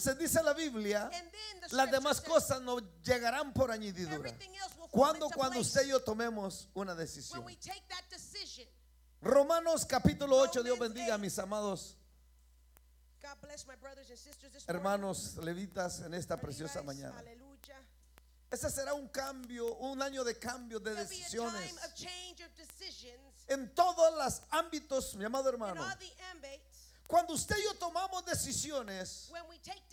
entonces dice la Biblia, And then the las scripture demás says, cosas nos llegarán por añadidura. everything else will fall Cuando into cuando place. usted y yo tomemos una decisión. When we take that decision. Romanos capítulo 8, Dios Romans bendiga a 8. mis amados God bless my brothers and sisters this morning. hermanos levitas en esta Our preciosa Levites, mañana. hallelujah. Ese será un cambio, un año de cambio de There'll be a decisiones time of change of decisions en todos los ámbitos, mi amado in hermano. all the ambits. Cuando usted y yo tomamos decisiones, When we take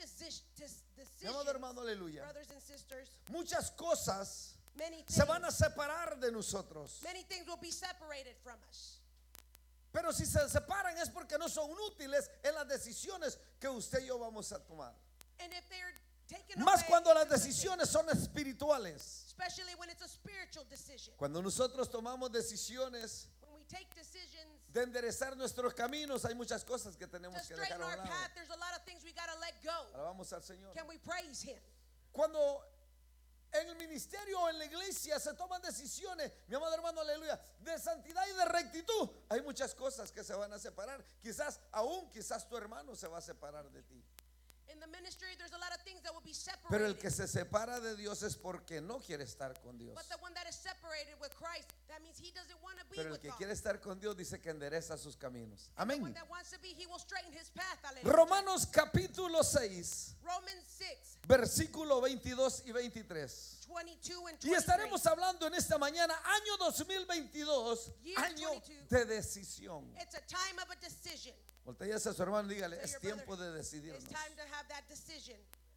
mi amado hermano, aleluya, brothers and sisters, muchas cosas many se van a things, separar de nosotros. many things will be separated from us. Pero si se separan es porque no son útiles en las decisiones que usted y yo vamos a tomar. And if they're taken Más away, cuando las it's a good thing, decisiones son espirituales. especially when it's a spiritual decision. Cuando nosotros tomamos decisiones When we take decisions de enderezar nuestros caminos, hay muchas cosas que to tenemos que straighten dejar a our un lado. path, there's a lot of things we got to let go. Alabamos al Señor. Can we praise Him? Cuando en el ministerio o en la iglesia se toman decisiones, mi amado hermano, aleluya, de santidad y de rectitud, hay muchas cosas que se van a separar. Quizás tu hermano se va a separar de ti. In the ministry, there's a lot of things that will be Pero el separated. que se separa de Dios es porque no quiere estar con Dios. But the one that is separated with Christ, that means he doesn't want to be Pero el with que God. quiere estar con Dios dice que endereza sus caminos. The one Amén. that wants to be, he will straighten his path. Hallelujah. Romanos capítulo 6, Romans 6, versículo 22 y 23. 22 and Y 23. estaremos hablando en esta mañana, año 2022, Year año 22. de decisión. It's a time of a decision. Voltea a su hermano y dígale, Tell es your tiempo brother, de It's decidirnos. time to have that decision.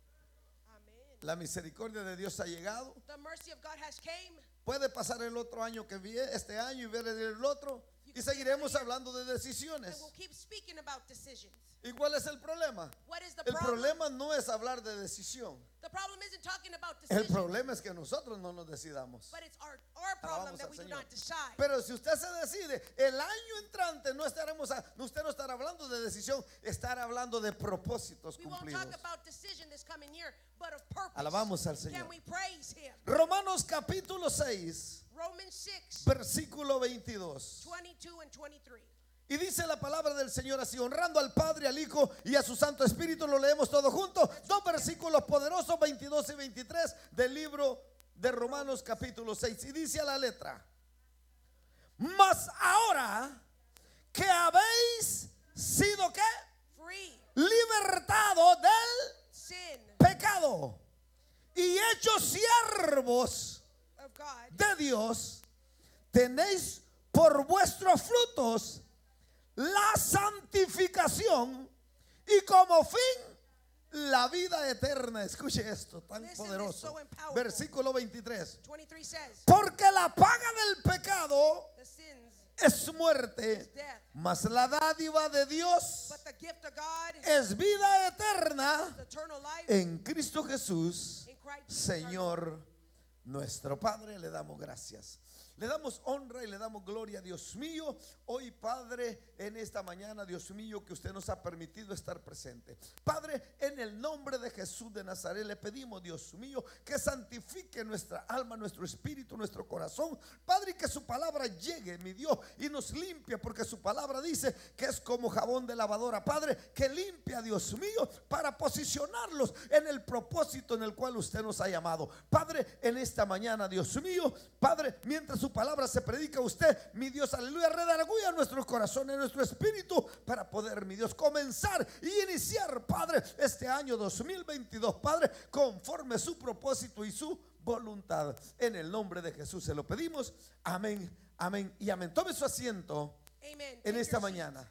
Amen. La misericordia de Dios ha llegado. The mercy of God has came. Puede pasar el otro año que viene, este año y ver el otro. Y seguiremos hablando de And decisiones. we'll keep speaking about decisions. ¿Y cuál es el problema? What is the El problem? problema no es hablar de decisión. The problem isn't talking about El decisions, problema es que nosotros no nos decidamos. but it's our problem Alabamos that al we do Señor. not decide. Pero si usted se decide, el año entrante usted no estará hablando de decisión, estará hablando de propósitos We won't cumplidos. talk about decision this coming year, but of purpose. Alabamos al Señor. Can we praise Him? Romanos capítulo 6, Romans 6, versículo 22. 22 and 23. Y dice la palabra del Señor así, honrando al Padre, al Hijo y a su Santo Espíritu. Lo leemos todos juntos. Dos versículos poderosos, 22 y 23 del libro de Romanos capítulo 6. Y dice a la letra: mas ahora que habéis sido ¿qué? Free, Libertado del sin pecado y hechos siervos of God, de Dios, tenéis por vuestros frutos la santificación y como fin la vida eterna. Escuche esto tan Listen, poderoso. it's so powerful. Versículo 23. 23 says, Porque la paga del pecado the sins, es muerte, death, mas la dádiva de Dios but the gift of God es vida eterna is eternal life en Cristo Jesús, in Christ Jesus. Señor nuestro. Padre, le damos gracias. Le damos honra y le damos gloria, Dios mío. Hoy, Padre, en esta mañana, Dios mío, que usted nos ha permitido estar presente. Padre, en el nombre de Jesús de Nazaret, le pedimos, Dios mío, que santifique nuestra alma, nuestro espíritu, nuestro corazón. Padre, y que su palabra llegue, mi Dios, y nos limpie, porque su palabra dice que es como jabón de lavadora. Padre, que limpia, Dios mío, para posicionarlos en el propósito en el cual usted nos ha llamado. Padre, en esta mañana, Dios mío, Padre, mientras su palabra se predica a usted, mi Dios, aleluya, redarguya nuestros corazones, nuestro espíritu, para poder, mi Dios, comenzar y iniciar, Padre, este año 2022, Padre, conforme su propósito y su voluntad. En el nombre de Jesús se lo pedimos. Amén, amén y amén. Tome su asiento Amen. en Take esta your seat. mañana,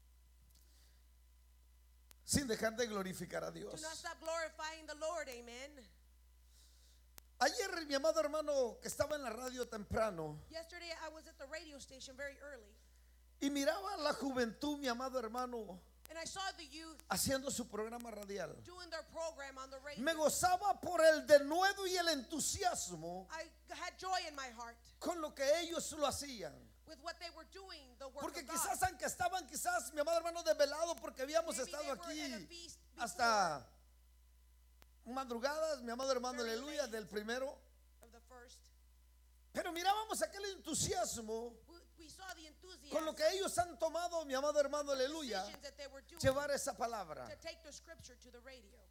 sin dejar de glorificar a Do Dios. not stop glorifying the Lord. Amen. Ayer, mi amado hermano que estaba en la radio temprano Yesterday I was at the radio station very early, y miraba a la juventud, mi amado hermano, and I saw the youth haciendo su programa radial. doing their program on the radio. Me gozaba por el denuedo y el entusiasmo I had joy in my heart con lo que ellos lo hacían. with what they were doing, the work Porque of God. quizás, aunque estaban quizás, mi amado hermano, desvelados, porque habíamos Maybe estado they were aquí at a feast before, hasta madrugadas, mi amado hermano, Very aleluya, late. del primero. of the first. Pero mirábamos aquel entusiasmo We saw the enthusiasm, con lo que ellos han tomado, mi amado hermano, aleluya, decisions that they were doing llevar esa palabra. to take the scripture to the radio.